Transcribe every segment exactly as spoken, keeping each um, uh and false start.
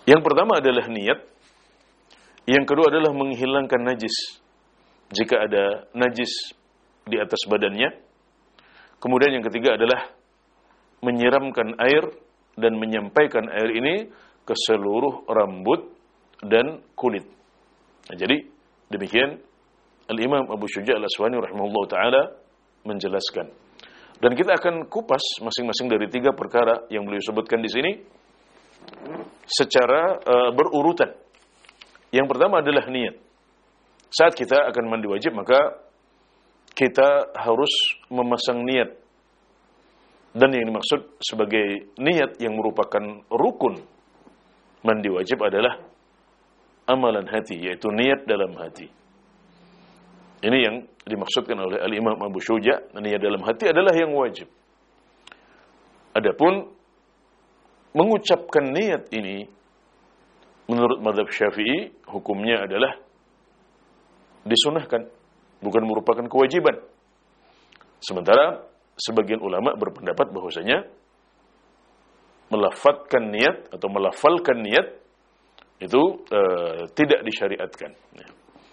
Yang pertama adalah niat. Yang kedua adalah menghilangkan najis. Jika ada najis di atas badannya. Kemudian yang ketiga adalah menyiramkan air dan menyampaikan air ini ke seluruh rambut dan kulit. Nah, jadi demikian Al-Imam Abu Syuja' Al-Aswani rahimahullah ta'ala menjelaskan. Dan kita akan kupas masing-masing dari tiga perkara yang beliau sebutkan di sini secara uh, berurutan. Yang pertama adalah niat. Saat kita akan mandi wajib, maka kita harus memasang niat. Dan yang dimaksud sebagai niat yang merupakan rukun mandi wajib adalah amalan hati, yaitu niat dalam hati. Ini yang dimaksudkan oleh Al-Imam Abu Syuja', niat dalam hati adalah yang wajib. Adapun mengucapkan niat ini menurut mazhab Syafi'i hukumnya adalah disunahkan, bukan merupakan kewajiban. Sementara sebagian ulama berpendapat bahwasanya melafadzkan niat atau melafalkan niat itu uh, tidak disyariatkan. Ya.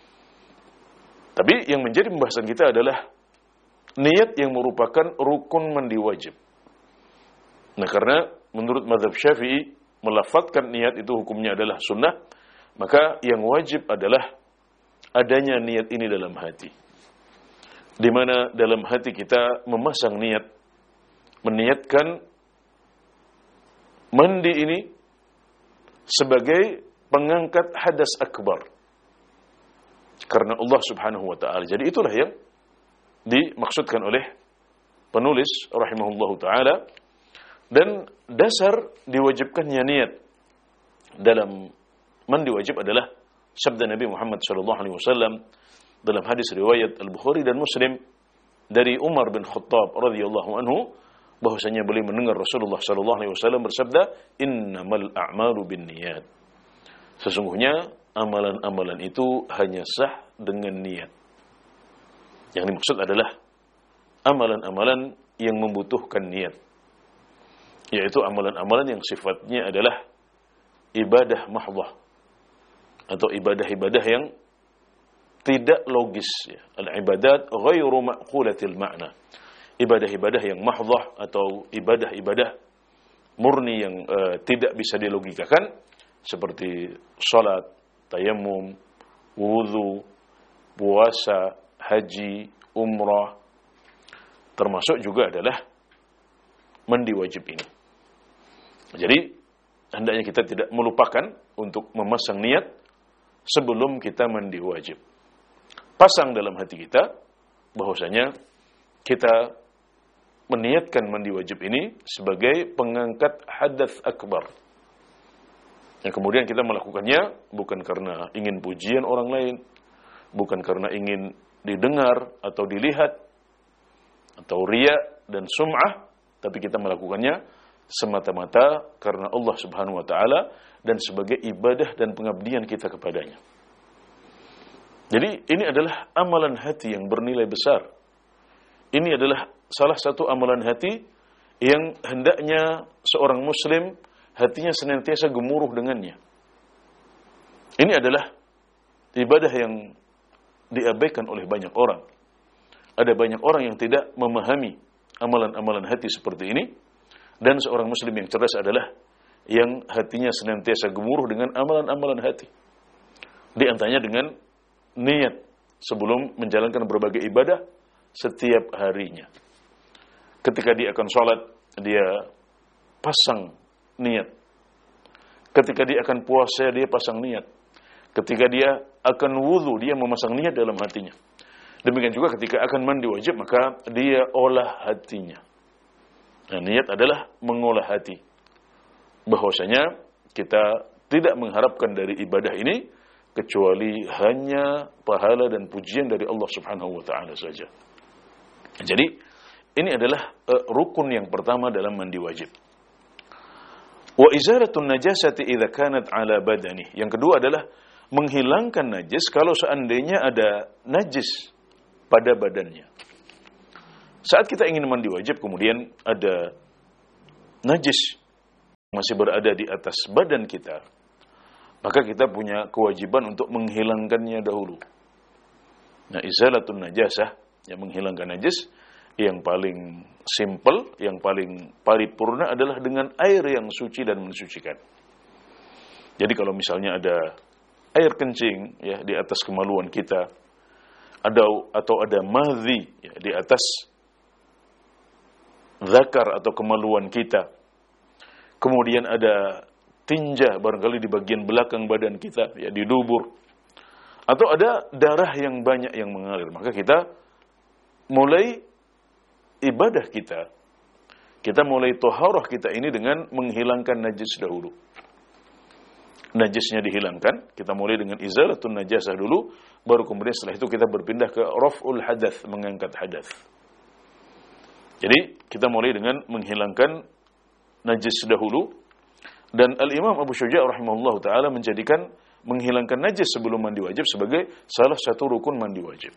Tapi yang menjadi pembahasan kita adalah niat yang merupakan rukun mandi wajib. Nah, karena menurut mazhab Syafi'i melafadzkan niat itu hukumnya adalah sunnah, maka yang wajib adalah adanya niat ini dalam hati. Di mana dalam hati kita memasang niat, meniatkan mandi ini sebagai pengangkat hadas akbar. Karena Allah Subhanahu wa ta'ala. Jadi itulah yang dimaksudkan oleh penulis rahimahullahu ta'ala. Dan dasar diwajibkannya niat dalam mandi wajib adalah sabda Nabi Muhammad sallallahu alaihi wasallam dalam hadis riwayat Al-Bukhari dan Muslim dari Umar bin Khattab radhiyallahu anhu, bahwasanya beliau mendengar Rasulullah sallallahu alaihi wasallam bersabda, "Innamal a'malu binniyat." Sesungguhnya amalan-amalan itu hanya sah dengan niat. Yang dimaksud adalah amalan-amalan yang membutuhkan niat, yaitu amalan-amalan yang sifatnya adalah ibadah mahdhah atau ibadah-ibadah yang tidak logis, ya. Al-ibadat ghairu ma'qulatil ma'na. Ibadah-ibadah yang mahdhah atau ibadah-ibadah murni yang uh, tidak bisa dilogikakan, seperti salat, tayammum, wudu, puasa, haji, umrah, termasuk juga adalah mandi wajib ini. Jadi hendaknya kita tidak melupakan untuk memasang niat sebelum kita mandi wajib. Pasang dalam hati kita bahwasanya kita meniatkan mandi wajib ini sebagai pengangkat hadas akbar. Yang kemudian kita melakukannya bukan karena ingin pujian orang lain, bukan karena ingin didengar atau dilihat, atau riya dan sum'ah, tapi kita melakukannya semata-mata karena Allah Subhanahu wa ta'ala dan sebagai ibadah dan pengabdian kita kepadanya. Jadi ini adalah amalan hati yang bernilai besar. Ini adalah salah satu amalan hati yang hendaknya seorang muslim hatinya senantiasa gemuruh dengannya. Ini adalah ibadah yang diabaikan oleh banyak orang. Ada banyak orang yang tidak memahami amalan-amalan hati seperti ini, dan seorang muslim yang cerdas adalah yang hatinya senantiasa gemuruh dengan amalan-amalan hati. Di antaranya dengan niat sebelum menjalankan berbagai ibadah setiap harinya. Ketika dia akan sholat, dia pasang niat. Ketika dia akan puasa, dia pasang niat. Ketika dia akan wudu, dia memasang niat dalam hatinya. Demikian juga ketika akan mandi wajib, maka dia olah hatinya. Nah, niat adalah mengolah hati. Bahwasanya kita tidak mengharapkan dari ibadah ini kecuali hanya pahala dan pujian dari Allah Subhanahu wa ta'ala saja. Jadi ini adalah uh, rukun yang pertama dalam mandi wajib. Wa izalatun najasati idza kanat ala badani. Yang kedua adalah menghilangkan najis kalau seandainya ada najis pada badannya. Saat kita ingin mandi wajib kemudian ada najis masih berada di atas badan kita, maka kita punya kewajiban untuk menghilangkannya dahulu. Nah, izalatun najasah, yang menghilangkan najis, yang paling simple, yang paling paripurna adalah dengan air yang suci dan mensucikan. Jadi kalau misalnya ada air kencing ya di atas kemaluan kita, ada atau ada madhi ya, di atas zakar atau kemaluan kita, kemudian ada tinja barangkali di bagian belakang badan kita, ya di dubur, atau ada darah yang banyak yang mengalir, maka kita mulai ibadah kita, kita mulai toharah kita ini dengan menghilangkan najis dahulu. Najisnya dihilangkan, kita mulai dengan izalatun najasah dulu, baru kemudian setelah itu kita berpindah ke raf'ul hadath, mengangkat hadath. Jadi kita mulai dengan menghilangkan najis dahulu. Dan Al-Imam Abu Syuja' rahimahullah ta'ala menjadikan menghilangkan najis sebelum mandi wajib sebagai salah satu rukun mandi wajib.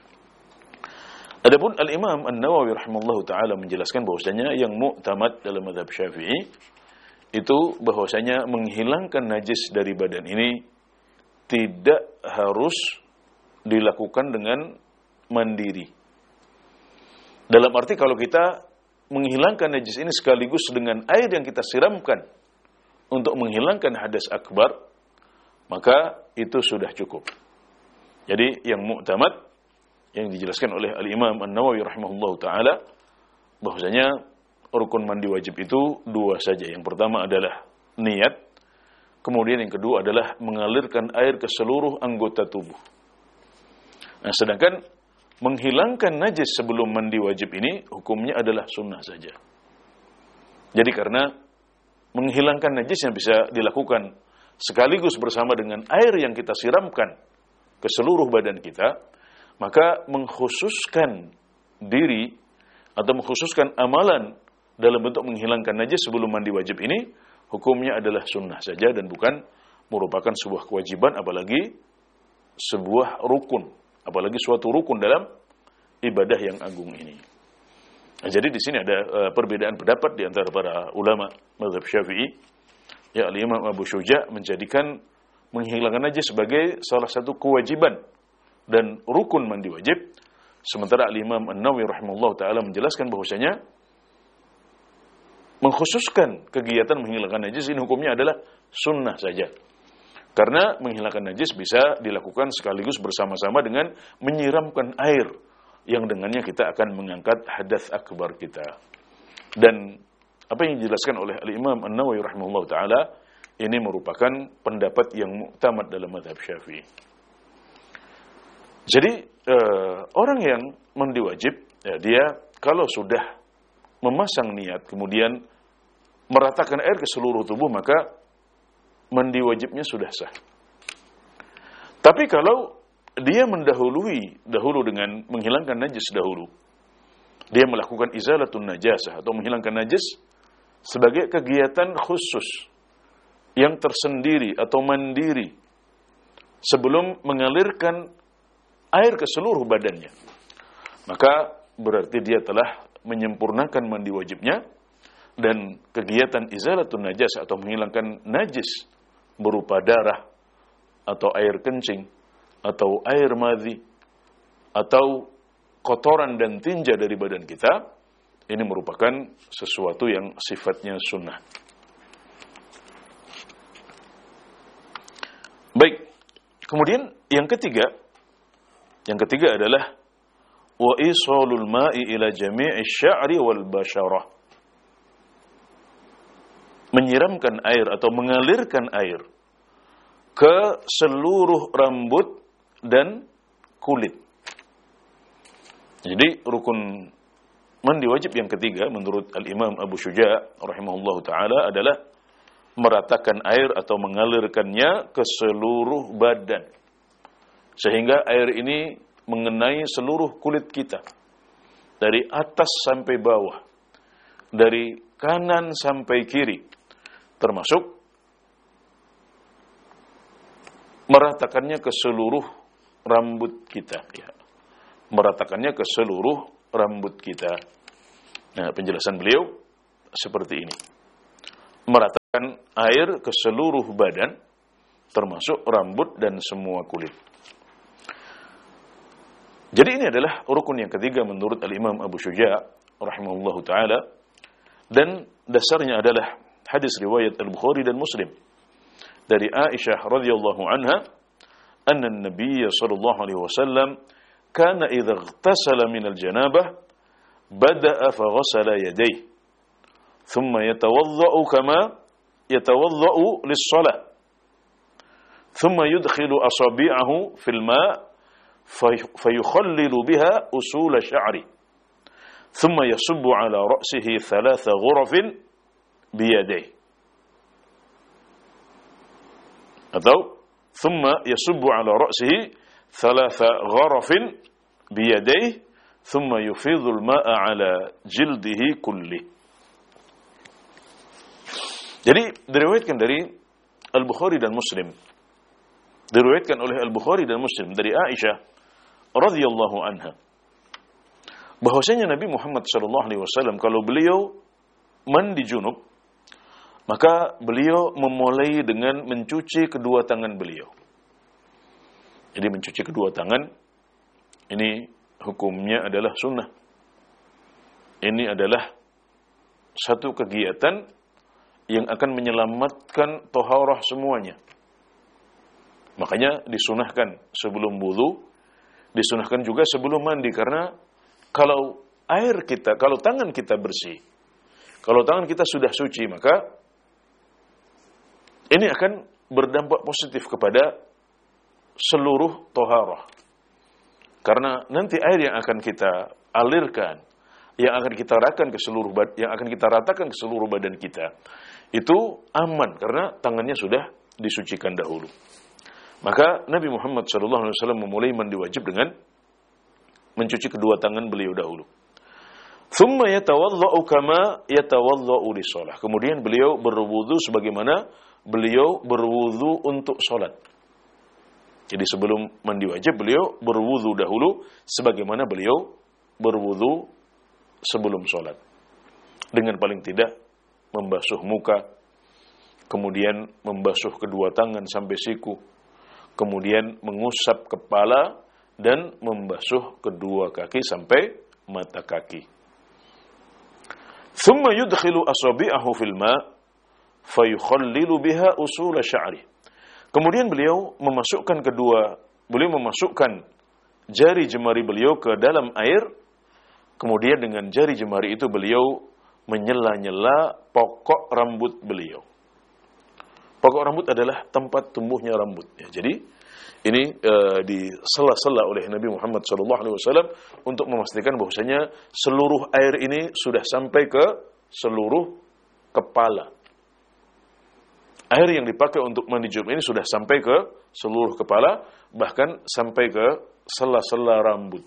Adapun Al-Imam An-Nawawi rahimahullah ta'ala menjelaskan bahwasanya yang mu'tamad dalam mazhab Syafi'i itu bahwasanya menghilangkan najis dari badan ini tidak harus dilakukan dengan mandiri. Dalam arti kalau kita menghilangkan najis ini sekaligus dengan air yang kita siramkan untuk menghilangkan hadas akbar, maka itu sudah cukup. Jadi yang mu'tamad, yang dijelaskan oleh Al-Imam An-Nawawi rahimahullah ta'ala, bahwasanya rukun mandi wajib itu dua saja. Yang pertama adalah niat, kemudian yang kedua adalah mengalirkan air ke seluruh anggota tubuh. Nah, sedangkan menghilangkan najis sebelum mandi wajib ini hukumnya adalah sunnah saja. Jadi karena menghilangkan najis yang bisa dilakukan sekaligus bersama dengan air yang kita siramkan ke seluruh badan kita, maka mengkhususkan diri atau mengkhususkan amalan dalam bentuk menghilangkan najis sebelum mandi wajib ini hukumnya adalah sunnah saja dan bukan merupakan sebuah kewajiban, apalagi sebuah rukun, apalagi suatu rukun dalam ibadah yang agung ini. Nah, jadi di sini ada uh, perbedaan pendapat di antara para ulama mazhab Syafi'i. Ya, Al-Imam Abu Syuja' menjadikan menghilangkan najis sebagai salah satu kewajiban dan rukun mandi wajib, sementara Al-Imam An-Nawawi rahimahullah ta'ala menjelaskan bahwasanya mengkhususkan kegiatan menghilangkan najis ini hukumnya adalah sunnah saja. Karena menghilangkan najis bisa dilakukan sekaligus bersama-sama dengan menyiramkan air yang dengannya kita akan mengangkat hadas akbar kita. Dan apa yang dijelaskan oleh Al-Imam An-Nawawi rahimahullah ta'ala ini merupakan pendapat yang mu'tamad dalam mazhab Syafi'i. Jadi uh, orang yang mandi wajib, ya, dia kalau sudah memasang niat kemudian meratakan air ke seluruh tubuh, maka mandi wajibnya sudah sah. Tapi kalau dia mendahului dahulu dengan menghilangkan najis dahulu, dia melakukan izalatun najasah atau menghilangkan najis sebagai kegiatan khusus yang tersendiri atau mandiri sebelum mengalirkan air ke seluruh badannya, maka berarti dia telah menyempurnakan mandi wajibnya. Dan kegiatan izalatun najasah atau menghilangkan najis berupa darah atau air kencing atau air madhi atau kotoran dan tinja dari badan kita, ini merupakan sesuatu yang sifatnya sunnah. Baik, kemudian yang ketiga, yang ketiga adalah wa isalul ma'i ila jami'i sya'ri wal basyarah, menyiramkan air atau mengalirkan air ke seluruh rambut dan kulit. Jadi rukun mandi wajib yang ketiga menurut Al-Imam Abu Syuja' rahimahullah ta'ala adalah meratakan air atau mengalirkannya ke seluruh badan, sehingga air ini mengenai seluruh kulit kita, dari atas sampai bawah, dari kanan sampai kiri, termasuk meratakannya ke seluruh rambut kita, ya. Meratakannya ke seluruh rambut kita. Nah, penjelasan beliau seperti ini. Meratakan air ke seluruh badan termasuk rambut dan semua kulit. Jadi ini adalah rukun yang ketiga menurut Al-Imam Abu Syuja' rahimahullahu taala, dan dasarnya adalah hadis riwayat Al-Bukhari dan Muslim dari Aisyah radhiyallahu anha, anna an-nabiy sallallahu alaihi wasallam kana idza ightasala min al-janabah bada'a fa ghassala yadayhi thumma yatawadda'u kama yatawadda'u lis-shalah thumma yudkhilu asabi'ahu fil ma' fayukhallilu biha usul sya'ri thumma yasubbu ala ra'sihi thalatha ghurafin biyadayhi, atau thumma yasubbu ala ra'sihi thalatha ghurafin biyadayhi thumma yufidhu al-ma'a ala jildihi kulli. Jadi diriwayatkan dari Al-Bukhari dan Muslim, diriwayatkan oleh Al-Bukhari dan Muslim dari Aisyah radhiyallahu anha, bahwasanya Nabi Muhammad sallallahu alaihi wasallam kalau beliau mandi junub, maka beliau memulai dengan mencuci kedua tangan beliau. Jadi mencuci kedua tangan ini hukumnya adalah sunnah. Ini adalah satu kegiatan yang akan menyelamatkan taharah semuanya. Makanya disunahkan sebelum wudu, disunahkan juga sebelum mandi, karena kalau air kita, kalau tangan kita bersih, kalau tangan kita sudah suci, maka ini akan berdampak positif kepada seluruh taharah. Karena nanti air yang akan kita alirkan, yang akan kita ratakan ke seluruh badan, yang akan kita ratakan ke seluruh badan kita, itu aman karena tangannya sudah disucikan dahulu. Maka Nabi Muhammad shallallahu alaihi wasallam memulai mandi wajib dengan mencuci kedua tangan beliau dahulu. Thumma yatawadda'u kama yatawadda'u lis-shalah. Kemudian beliau berwudu sebagaimana beliau berwudu untuk salat. Jadi sebelum mandi wajib beliau berwudu dahulu sebagaimana beliau berwudu sebelum salat. Dengan paling tidak membasuh muka, kemudian membasuh kedua tangan sampai siku, kemudian mengusap kepala dan membasuh kedua kaki sampai mata kaki. Thumma yudkhilu asabi'ahu fil ma' fayukhallilu biha usul sya'ri. Kemudian beliau memasukkan kedua, beliau memasukkan jari jemari beliau ke dalam air. Kemudian dengan jari jemari itu beliau menyela-nyela pokok rambut beliau. Pokok rambut adalah tempat tumbuhnya rambut. Ya, jadi ini e, disela-sela oleh Nabi Muhammad shallallahu alaihi wasallam untuk memastikan bahwasanya seluruh air ini sudah sampai ke seluruh kepala. Air yang dipakai untuk mandi junub ini sudah sampai ke seluruh kepala, bahkan sampai ke sela-sela rambut.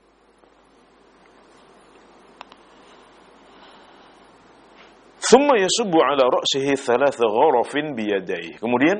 Thumma yasubbu ala ra'sihi thalatha gharafin biyadayhi. Kemudian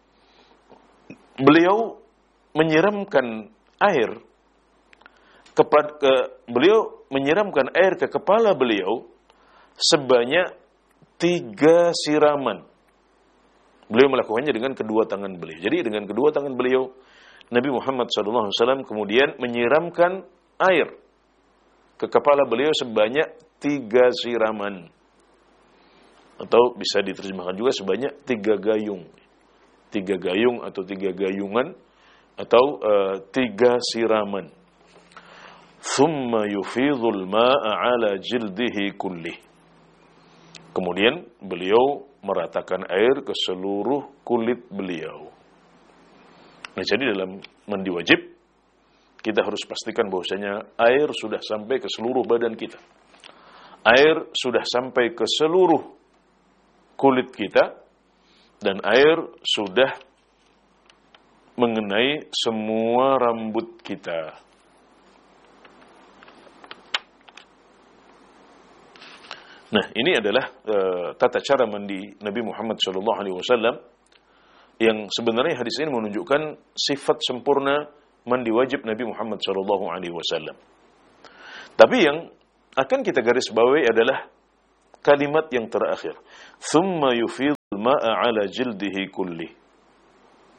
beliau menyiramkan air kepada ke, beliau menyiramkan air ke kepala beliau sebanyak tiga siraman. Beliau melakukannya dengan kedua tangan beliau. Jadi dengan kedua tangan beliau Nabi Muhammad shallallahu alaihi wasallam kemudian menyiramkan air ke kepala beliau sebanyak tiga siraman. Atau bisa diterjemahkan juga sebanyak tiga gayung. Tiga gayung atau tiga gayungan atau uh, tiga siraman. Thumma yufidhul ma'a ala jildihi kullih. Kemudian beliau meratakan air ke seluruh kulit beliau. Nah, jadi dalam mandi wajib kita harus pastikan bahwasanya air sudah sampai ke seluruh badan kita. Air sudah sampai ke seluruh kulit kita, dan air sudah mengenai semua rambut kita. Nah, ini adalah uh, tata cara mandi Nabi Muhammad shallallahu alaihi wasallam yang sebenarnya hadis ini menunjukkan sifat sempurna mandi wajib Nabi Muhammad shallallahu alaihi wasallam. Tapi yang akan kita garis bawahi adalah kalimat yang terakhir, thumma yufidul ma'a ala jildihi kulli.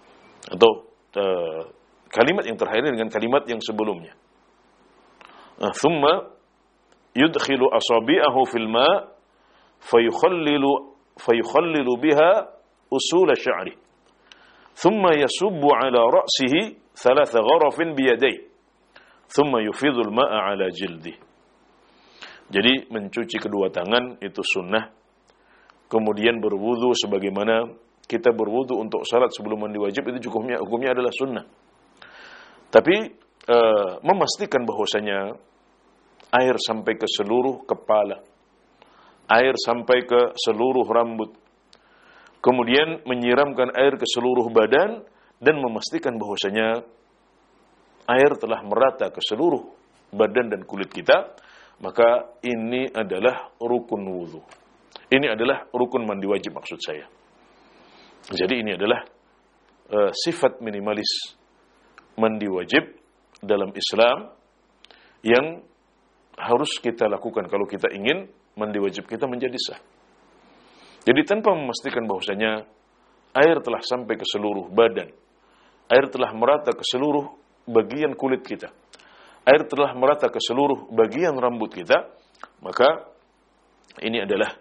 Atau uh, kalimat yang terakhir dengan kalimat yang sebelumnya. Nah, thumma yudkhilu asabi'ahu fil ma' fayukhallilu fayukhallilu biha usul sya'ri. Thumma yasubbu ala ra'sihi thalatha gharafin biyadayhi. Thumma yufidhu al-ma'a ala jildi. Jadi mencuci kedua tangan itu sunnah. Kemudian berwudu sebagaimana kita berwudu untuk salat sebelum mandi wajib, itu hukumnya hukumnya adalah sunnah. Tapi e, memastikan bahwasanya air sampai ke seluruh kepala, air sampai ke seluruh rambut, kemudian menyiramkan air ke seluruh badan dan memastikan bahwasanya air telah merata ke seluruh badan dan kulit kita, maka ini adalah rukun wudu. Ini adalah rukun mandi wajib maksud saya. Jadi ini adalah uh, sifat minimalis mandi wajib dalam Islam yang harus kita lakukan kalau kita ingin mandi wajib kita menjadi sah. Jadi tanpa memastikan bahwasanya air telah sampai ke seluruh badan, air telah merata ke seluruh bagian kulit kita, air telah merata ke seluruh bagian rambut kita, maka ini adalah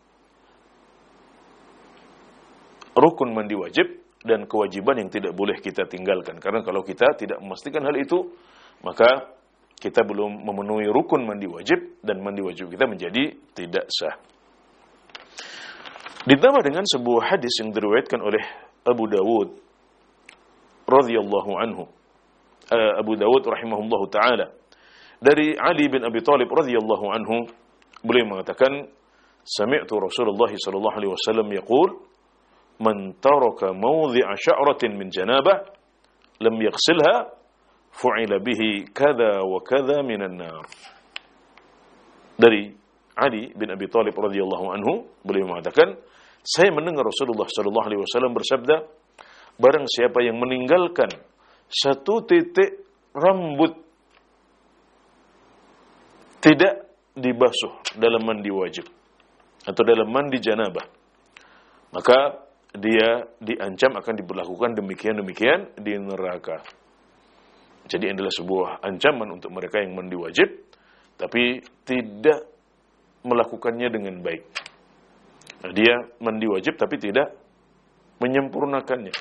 rukun mandi wajib dan kewajiban yang tidak boleh kita tinggalkan. Karena kalau kita tidak memastikan hal itu, maka kita belum memenuhi rukun mandi wajib dan mandi wajib kita menjadi tidak sah. Ditambah dengan sebuah hadis yang diriwayatkan oleh Abu Dawud radhiyallahu anhu. Abu Dawud rahimahullahu taala dari Ali bin Abi Thalib radhiyallahu anhu, beliau mengatakan, sami'tu Rasulullah sallallahu alaihi wasallam yaqul, man taraka mawdhi'a sya'ratin min janabah lam yaghsilha fu'ila bihi kadza wa kadza minan nar. Dari Ali bin Abi Thalib radhiyallahu anhu, beliau mengatakan, saya mendengar Rasulullah sallallahu alaihi wasallam bersabda, barang siapa yang meninggalkan satu titik rambut tidak dibasuh dalam mandi wajib atau dalam mandi janabah, maka dia diancam akan diberlakukan demikian-demikian di neraka. Jadi ini adalah sebuah ancaman untuk mereka yang mandi wajib tapi tidak melakukannya dengan baik. Nah, dia mandi wajib tapi tidak menyempurnakannya.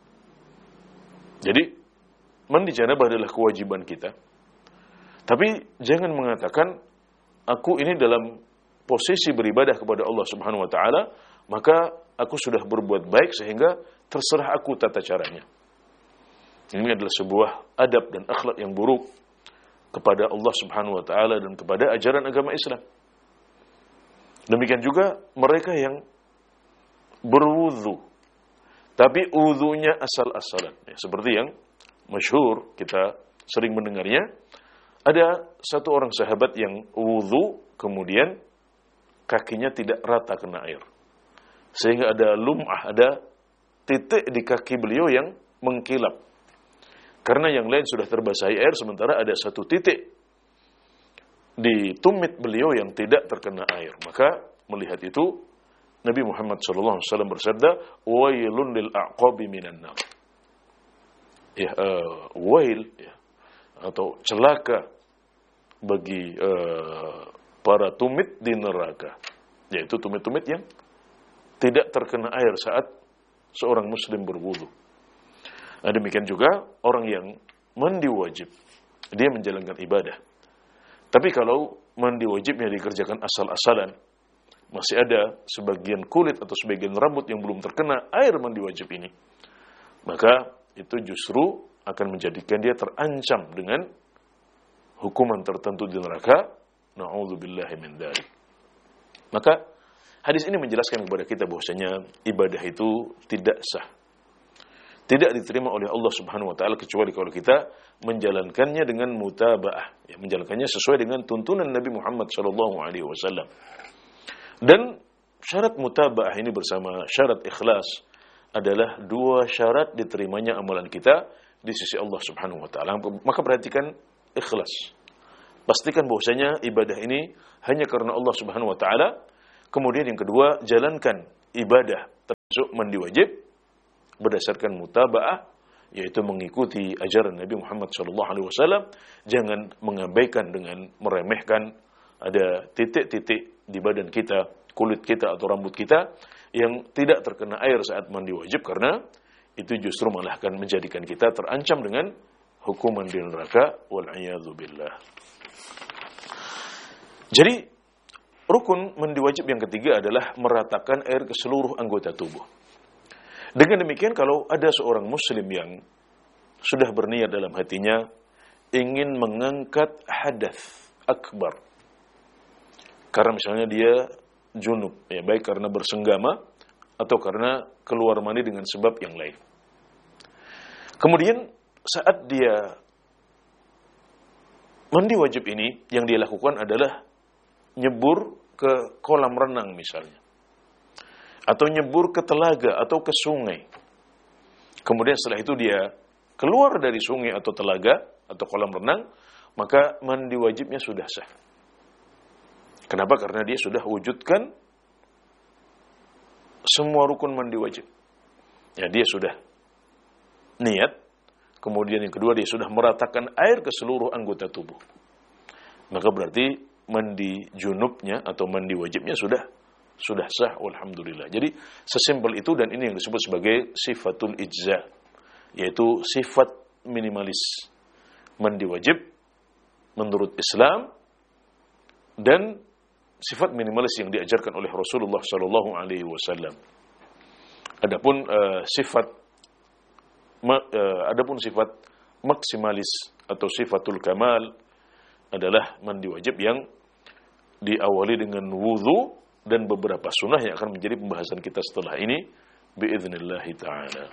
Jadi mandi janabah adalah kewajiban kita. Tapi jangan mengatakan aku ini dalam posisi beribadah kepada Allah Subhanahu wa taala, maka aku sudah berbuat baik sehingga terserah aku tata caranya. Ini adalah sebuah adab dan akhlak yang buruk kepada Allah Subhanahu wa taala dan kepada ajaran agama Islam. Demikian juga mereka yang berwudu tapi wudunya asal-asalan, ya, seperti yang masyhur kita sering mendengarnya. Ada satu orang sahabat yang wudu kemudian kakinya tidak rata kena air, sehingga ada lum'ah, ada titik di kaki beliau yang mengkilap. Karena yang lain sudah terbasahi air, sementara ada satu titik di tumit beliau yang tidak terkena air. Maka melihat itu, Nabi Muhammad shallallahu alaihi wasallam bersabda, "Wailun lil a'qabi minan nar." Ya, uh, wail, ya, atau celaka bagi uh, para tumit di neraka, yaitu tumit-tumit yang tidak terkena air saat seorang muslim berwudu. Nah, demikian juga orang yang mandi wajib, dia menjalankan ibadah. Tapi kalau mandi wajibnya dikerjakan asal-asalan, masih ada sebagian kulit atau sebagian rambut yang belum terkena air mandi wajib ini, maka itu justru akan menjadikan dia terancam dengan hukuman tertentu di neraka. Na'udzubillahi min dzalik. Maka hadis ini menjelaskan kepada kita bahwasanya ibadah itu tidak sah, tidak diterima oleh Allah Subhanahu wa taala kecuali kalau kita menjalankannya dengan mutaba'ah, ya, menjalankannya sesuai dengan tuntunan Nabi Muhammad sallallahu alaihi wasallam. Dan syarat mutaba'ah ini bersama syarat ikhlas adalah dua syarat diterimanya amalan kita di sisi Allah Subhanahu wa taala. Maka perhatikan ikhlas. Pastikan bahwasanya ibadah ini hanya karena Allah Subhanahu wa taala. Kemudian yang kedua, jalankan ibadah termasuk mandi wajib berdasarkan mutaba'ah yaitu mengikuti ajaran Nabi Muhammad shallallahu alaihi wasallam. Jangan mengabaikan dengan meremehkan ada titik-titik di badan kita, kulit kita atau rambut kita yang tidak terkena air saat mandi wajib, karena itu justru malah akan menjadikan kita terancam dengan hukuman di neraka, wal'iyadzu billah. Jadi rukun mandi wajib yang ketiga adalah meratakan air ke seluruh anggota tubuh. Dengan demikian, kalau ada seorang muslim yang sudah berniat dalam hatinya ingin mengangkat hadath akbar, karena misalnya dia junub, ya, baik karena bersenggama atau karena keluar mandi dengan sebab yang lain. Kemudian saat dia mandi wajib ini, yang dia lakukan adalah nyebur ke kolam renang misalnya, atau nyebur ke telaga atau ke sungai. Kemudian setelah itu dia keluar dari sungai atau telaga atau kolam renang, maka mandi wajibnya sudah sah. Kenapa? Karena dia sudah wujudkan semua rukun mandi wajib. Ya, dia sudah niat, kemudian yang kedua dia sudah meratakan air ke seluruh anggota tubuh. Maka berarti mandi junubnya atau mandi wajibnya sudah sudah sah, alhamdulillah. Jadi sesimpel itu, dan ini yang disebut sebagai sifatul ijza, yaitu sifat minimalis mandi wajib menurut Islam, dan sifat minimalis yang diajarkan oleh Rasulullah sallallahu alaihi wasallam. Adapun uh, sifat ma, uh, adapun sifat maksimalis atau sifatul kamal adalah mandi wajib yang diawali dengan wudu dan beberapa sunnah yang akan menjadi pembahasan kita setelah ini biiznillah taala.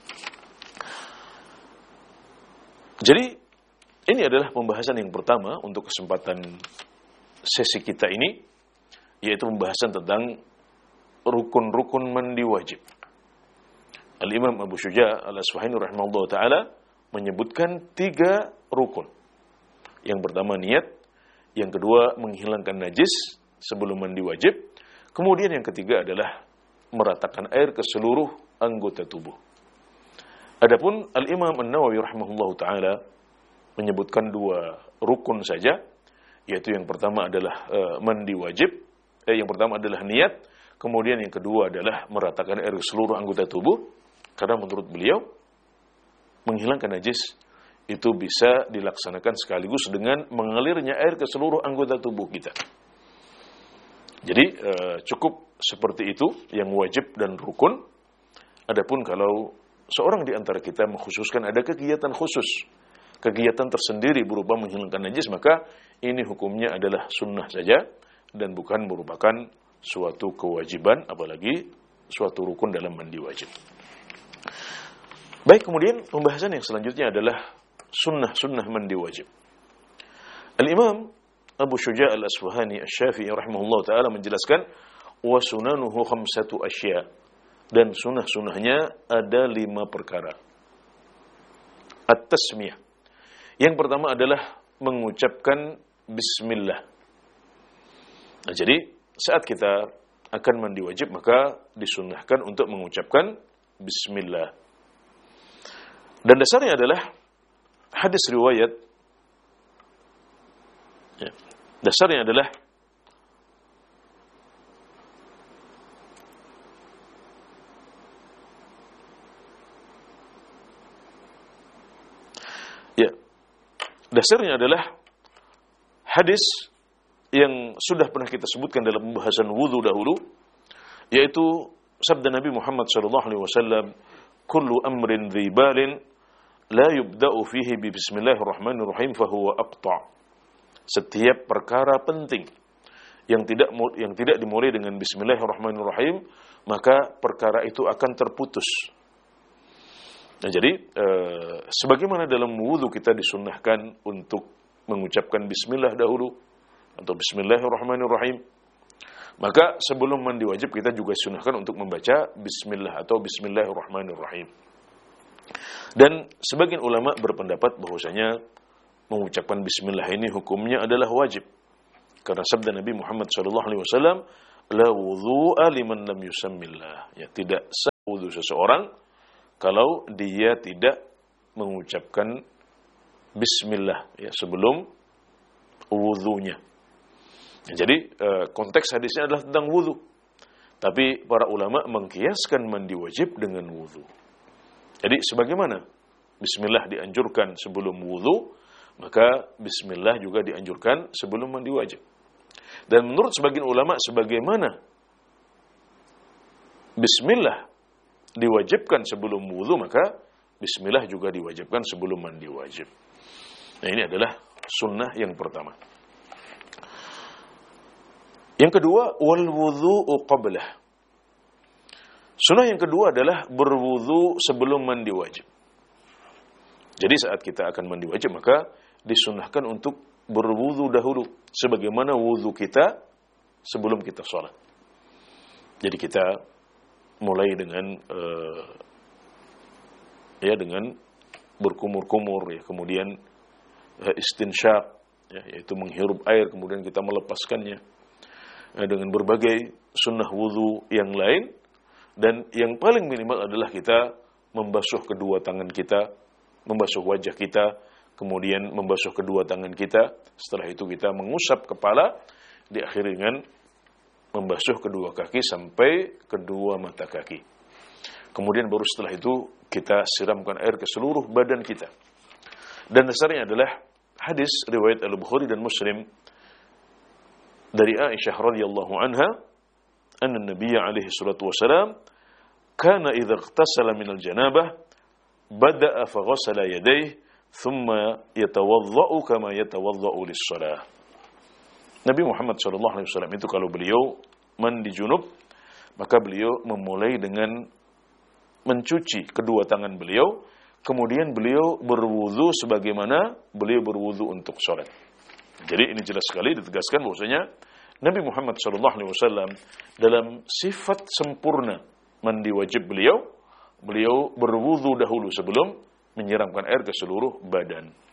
Jadi ini adalah pembahasan yang pertama untuk kesempatan sesi kita ini, yaitu pembahasan tentang rukun-rukun mandi wajib. Al-Imam Abu Syuja' Al-Asfahani rahimahullah ta'ala menyebutkan tiga rukun. Yang pertama niat, yang kedua menghilangkan najis sebelum mandi wajib, kemudian yang ketiga adalah meratakan air ke seluruh anggota tubuh. Adapun Al-Imam An-Nawawi rahimahullah ta'ala menyebutkan dua rukun saja, yaitu yang pertama adalah uh, mandi wajib, Eh, yang pertama adalah niat, kemudian yang kedua adalah meratakan air seluruh anggota tubuh, karena menurut beliau menghilangkan najis itu bisa dilaksanakan sekaligus dengan mengalirnya air ke seluruh anggota tubuh kita. Jadi eh, cukup seperti itu yang wajib dan rukun. Adapun kalau seorang di antara kita mengkhususkan ada kegiatan khusus, kegiatan tersendiri berupa menghilangkan najis, maka ini hukumnya adalah sunnah saja dan bukan merupakan suatu kewajiban, apalagi suatu rukun dalam mandi wajib. Baik, kemudian pembahasan yang selanjutnya adalah sunnah-sunnah mandi wajib. Al-Imam Abu Syuja' Al-Asfahani Asy-Syafi'i rahimahullah ta'ala menjelaskan, wa sunanuhu khamsatu asya, dan sunnah-sunnahnya ada lima perkara. At-tasmiyah, yang pertama adalah mengucapkan bismillah. Nah, jadi saat kita akan mandi wajib, maka disunnahkan untuk mengucapkan bismillah. Dan dasarnya adalah hadis riwayat, ya, dasarnya adalah ya, dasarnya adalah hadis yang sudah pernah kita sebutkan dalam pembahasan wudu dahulu, yaitu sabda Nabi Muhammad sallallahu alaihi wasallam, kullu amrin dhi balin la yubda'u fihi bi bismillahirrahmanirrahim fahuwa aqta'. Setiap perkara penting yang tidak yang tidak dimulai dengan bismillahirrahmanirrahim, maka perkara itu akan terputus. Nah, jadi eh, sebagaimana dalam wudu kita disunnahkan untuk mengucapkan bismillah dahulu atau bismillahirrahmanirrahim, maka sebelum mandi wajib kita juga sunahkan untuk membaca bismillah atau bismillahirrahmanirrahim. Dan sebagian ulama berpendapat bahwasanya mengucapkan bismillah ini hukumnya adalah wajib, karena sabda Nabi Muhammad sallallahu alaihi wasallam, la wudhu'a liman lam yusammillah, ya, tidak sah wudu seseorang kalau dia tidak mengucapkan bismillah ya sebelum wudunya. Jadi konteks hadisnya adalah tentang wudu. Tapi para ulama mengkiaskan mandi wajib dengan wudu. Jadi sebagaimana bismillah dianjurkan sebelum wudu, maka bismillah juga dianjurkan sebelum mandi wajib. Dan menurut sebagian ulama, sebagaimana bismillah diwajibkan sebelum wudu, maka bismillah juga diwajibkan sebelum mandi wajib. Nah, ini adalah sunnah yang pertama. Yang kedua, wal wudhu'u qablah. Sunnah yang kedua adalah berwudu sebelum mandi wajib. Jadi saat kita akan mandi wajib, maka disunnahkan untuk berwudu dahulu, sebagaimana wudu kita sebelum kita sholat. Jadi kita mulai dengan uh, ya dengan berkumur-kumur, ya, kemudian uh, istinsyaq, ya, yaitu menghirup air, kemudian kita melepaskannya, dengan berbagai sunnah wudu yang lain. Dan yang paling minimal adalah kita membasuh kedua tangan kita, membasuh wajah kita, kemudian membasuh kedua tangan kita. Setelah itu kita mengusap kepala, diakhiri dengan membasuh kedua kaki sampai kedua mata kaki. Kemudian baru setelah itu kita siramkan air ke seluruh badan kita. Dan dasarnya adalah hadis riwayat Al-Bukhari dan Muslim dari Aisyah radhiyallahu anha, anna Nabiy alaihi salatu wasalam kana idza ightasala min al-janabah bada'a fa ghassala yadayhi thumma yatawadda'u kama yatawadda'u lis-shalah. Nabi Muhammad sallallahu alaihi wasallam itu kalau beliau mandi junub, maka beliau memulai dengan mencuci kedua tangan beliau, kemudian beliau berwudu sebagaimana beliau berwudu untuk salat. Jadi ini jelas sekali ditegaskan bahwasanya Nabi Muhammad sallallahu alaihi wasallam dalam sifat sempurna mandi wajib beliau, beliau berwudu dahulu sebelum menyiramkan air ke seluruh badan.